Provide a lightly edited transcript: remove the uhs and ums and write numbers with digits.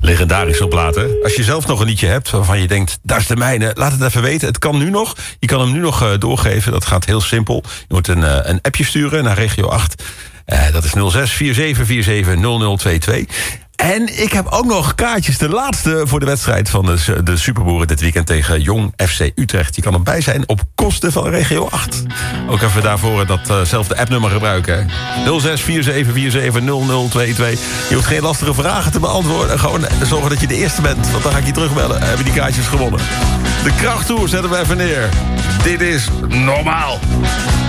Legendarische platen. Als je zelf nog een liedje hebt waarvan je denkt, daar is de mijne, laat het even weten. Het kan nu nog. Je kan hem nu nog doorgeven. Dat gaat heel simpel. Je moet een appje sturen naar Regio 8. Dat is 06-4747-0022. En ik heb ook nog kaartjes, de laatste voor de wedstrijd van de Superboeren dit weekend tegen Jong FC Utrecht. Je kan erbij zijn op kosten van Regio 8. Ook even daarvoor datzelfde appnummer gebruiken. 06-4747-0022. Je hoeft geen lastige vragen te beantwoorden. Gewoon zorgen dat je de eerste bent, want dan ga ik je terugbellen. Hebben die kaartjes gewonnen. De krachttoer zetten we even neer. Dit is normaal.